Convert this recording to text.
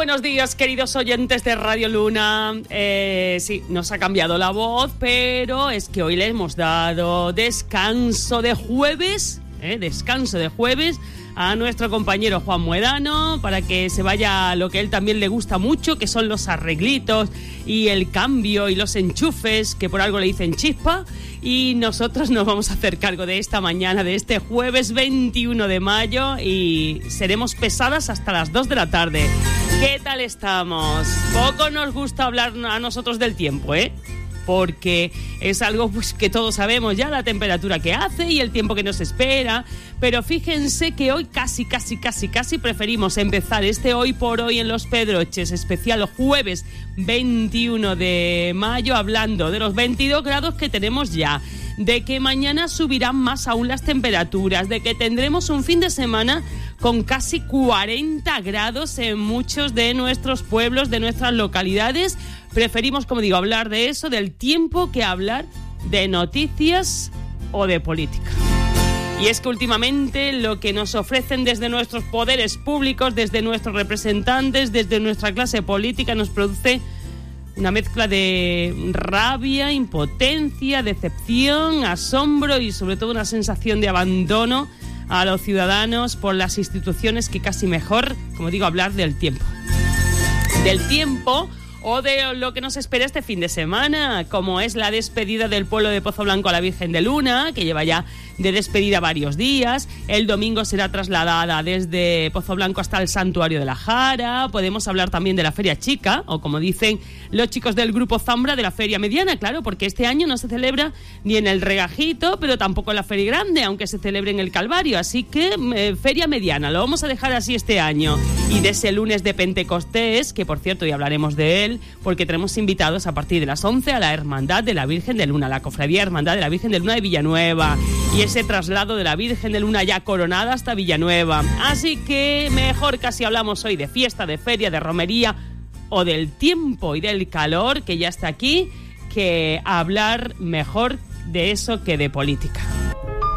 buenos días, queridos oyentes de Radio Luna. Sí, nos ha cambiado la voz, pero es que hoy le hemos dado descanso de jueves, a nuestro compañero Juan Muedano para que se vaya a lo que a él también le gusta mucho, que son los arreglitos y el cambio y los enchufes, que por algo le dicen chispa. Y nosotros nos vamos a hacer cargo de esta mañana, de este jueves 21 de mayo, y seremos pesadas hasta las 2 de la tarde. ¿Qué tal estamos? Poco nos gusta hablar a nosotros del tiempo, porque es algo pues, que todos sabemos ya, la temperatura que hace y el tiempo que nos espera. Pero fíjense que hoy casi preferimos empezar este Hoy por Hoy en Los Pedroches, especial jueves 21 de mayo, hablando de los 22 grados que tenemos ya, de que mañana subirán más aún las temperaturas, de que tendremos un fin de semana con casi 40 grados en muchos de nuestros pueblos, de nuestras localidades. Preferimos, como digo, hablar de eso, del tiempo, que hablar de noticias o de política. Y es que últimamente lo que nos ofrecen desde nuestros poderes públicos, desde nuestros representantes, desde nuestra clase política, nos produce una mezcla de rabia, impotencia, decepción, asombro y sobre todo una sensación de abandono a los ciudadanos por las instituciones, que casi mejor, como digo, hablar del tiempo. Del tiempo o de lo que nos espera este fin de semana, como es la despedida del pueblo de Pozo Blanco a la Virgen de Luna, que lleva ya de despedida varios días. El domingo será trasladada desde Pozo Blanco hasta el Santuario de la Jara. Podemos hablar también de la Feria Chica, o como dicen los chicos del Grupo Zambra, de la Feria Mediana, claro, porque este año no se celebra ni en el Regajito, pero tampoco en la Feria Grande, aunque se celebre en el Calvario. Así que Feria Mediana, lo vamos a dejar así este año. Y de ese lunes de Pentecostés, que por cierto ya hablaremos de él, porque tenemos invitados a partir de las 11 a la Hermandad de la Virgen de Luna, la Cofradía Hermandad de la Virgen de Luna de Villanueva, y ese traslado de la Virgen de Luna ya coronada hasta Villanueva. Así que mejor casi hablamos hoy de fiesta, de feria, de romería o del tiempo y del calor que ya está aquí, que hablar mejor de eso que de política.